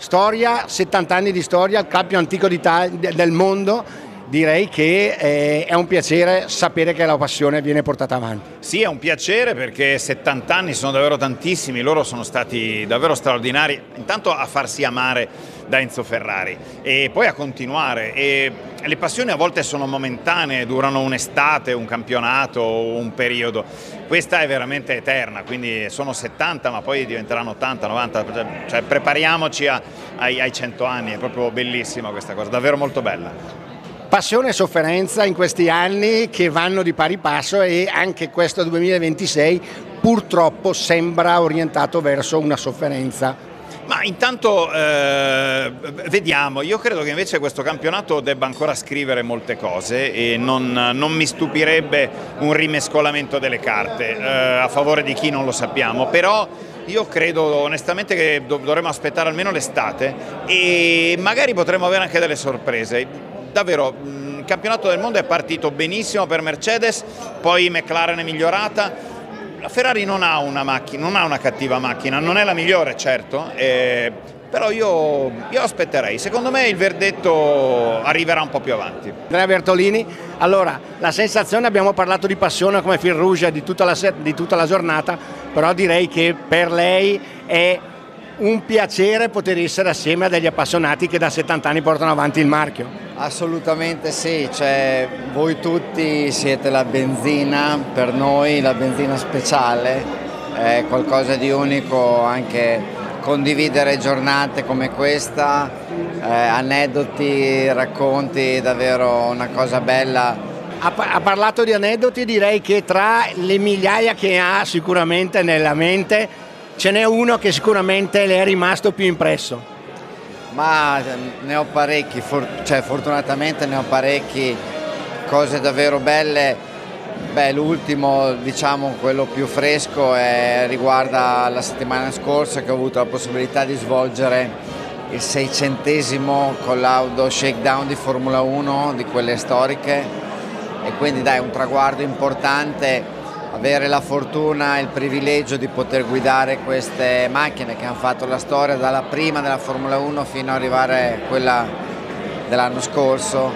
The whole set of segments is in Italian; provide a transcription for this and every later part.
storia, 70 anni di storia, il club più antico del mondo. Direi che è un piacere sapere che la passione viene portata avanti. Sì, è un piacere perché 70 anni sono davvero tantissimi, loro sono stati davvero straordinari, intanto a farsi amare da Enzo Ferrari e poi a continuare. E le passioni a volte sono momentanee, durano un'estate, un campionato, un periodo. Questa è veramente eterna, quindi sono 70 ma poi diventeranno 80, 90, cioè prepariamoci ai 100 anni, è proprio bellissima questa cosa, davvero molto bella. Passione e sofferenza in questi anni che vanno di pari passo e anche questo 2026 purtroppo sembra orientato verso una sofferenza. Ma intanto vediamo, io credo che invece questo campionato debba ancora scrivere molte cose e non mi stupirebbe un rimescolamento delle carte a favore di chi non lo sappiamo, però io credo onestamente che dovremo aspettare almeno l'estate e magari potremo avere anche delle sorprese. Davvero, il campionato del mondo è partito benissimo per Mercedes, poi McLaren è migliorata. La Ferrari non ha una macchina, non ha una cattiva macchina, non è la migliore certo, però io aspetterei. Secondo me il verdetto arriverà un po' più avanti. Andrea Bertolini, allora la sensazione, abbiamo parlato di passione come fil rouge di tutta la giornata, però direi che per lei è un piacere poter essere assieme a degli appassionati che da 70 anni portano avanti il marchio. Assolutamente sì, cioè, voi tutti siete la benzina, per noi la benzina speciale, è qualcosa di unico anche condividere giornate come questa, aneddoti, racconti, davvero una cosa bella. Ha parlato di aneddoti, direi che tra le migliaia che ha sicuramente nella mente ce n'è uno che sicuramente le è rimasto più impresso. Ma ne ho parecchi, fortunatamente ne ho parecchi, cose davvero belle. Beh, l'ultimo, diciamo quello più fresco, riguarda la settimana scorsa che ho avuto la possibilità di svolgere il 600° collaudo shakedown di Formula 1, di quelle storiche, e quindi dai, un traguardo importante. Avere la fortuna e il privilegio di poter guidare queste macchine che hanno fatto la storia dalla prima della Formula 1 fino ad arrivare a quella dell'anno scorso,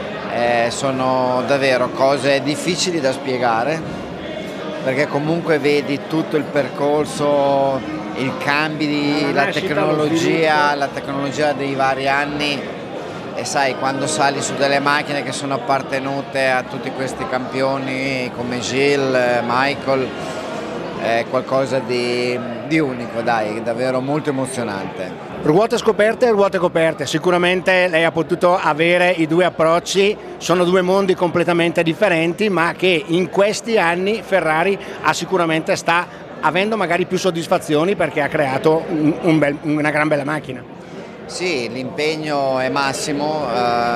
sono davvero cose difficili da spiegare, perché comunque vedi tutto il percorso, i cambi, la tecnologia dei vari anni. E sai, quando sali su delle macchine che sono appartenute a tutti questi campioni come Gilles, Michael, è qualcosa di unico, dai, davvero molto emozionante. Ruote scoperte e ruote coperte, sicuramente lei ha potuto avere i due approcci, sono due mondi completamente differenti, ma che in questi anni Ferrari sicuramente sta avendo magari più soddisfazioni perché ha creato una gran bella macchina. Sì, l'impegno è massimo,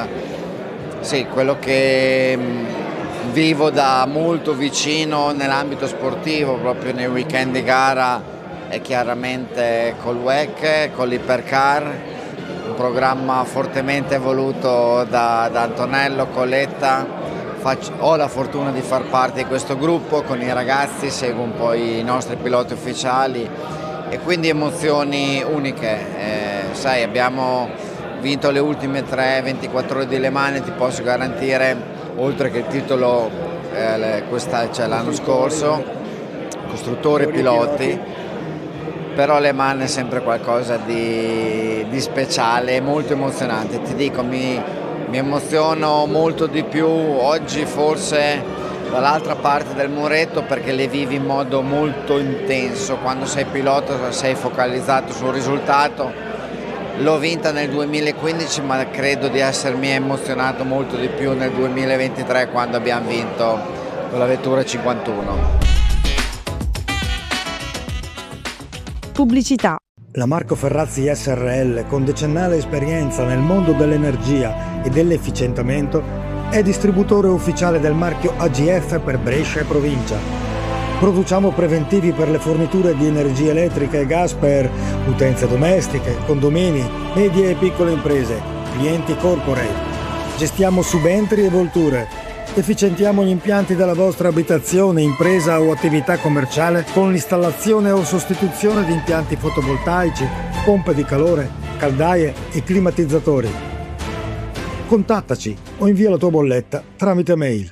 sì, quello che vivo da molto vicino nell'ambito sportivo, proprio nei weekend di gara, è chiaramente col WEC, con l'Ipercar, un programma fortemente voluto da Antonello Coletta. Ho la fortuna di far parte di questo gruppo con i ragazzi, seguo un po' i nostri piloti ufficiali e quindi emozioni uniche. Sai, abbiamo vinto le ultime 24 ore di Le Mans, ti posso garantire, oltre che il titolo l'anno scorso, costruttori e piloti, però Le Mans è sempre qualcosa di speciale e molto emozionante. Ti dico, mi emoziono molto di più oggi forse dall'altra parte del muretto, perché le vivi in modo molto intenso. Quando sei pilota sei focalizzato sul risultato. L'ho vinta nel 2015, ma credo di essermi emozionato molto di più nel 2023 quando abbiamo vinto con la vettura 51. Pubblicità. La Marco Ferrazzi SRL, con decennale esperienza nel mondo dell'energia e dell'efficientamento, è distributore ufficiale del marchio AGF per Brescia e provincia. Produciamo preventivi per le forniture di energia elettrica e gas per utenze domestiche, condomini, medie e piccole imprese, clienti corporate. Gestiamo subentri e volture. Efficientiamo gli impianti della vostra abitazione, impresa o attività commerciale con l'installazione o sostituzione di impianti fotovoltaici, pompe di calore, caldaie e climatizzatori. Contattaci o invia la tua bolletta tramite mail.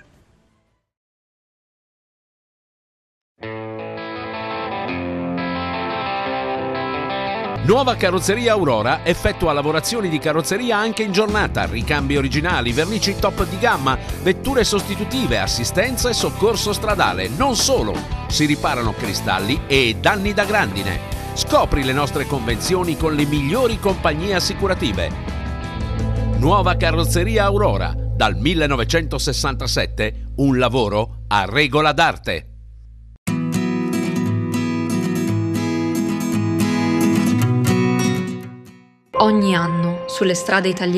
Nuova Carrozzeria Aurora effettua lavorazioni di carrozzeria anche in giornata, ricambi originali, vernici top di gamma, vetture sostitutive, assistenza e soccorso stradale. Non solo, si riparano cristalli e danni da grandine. Scopri le nostre convenzioni con le migliori compagnie assicurative. Nuova Carrozzeria Aurora, dal 1967, un lavoro a regola d'arte. Ogni anno, sulle strade italiane,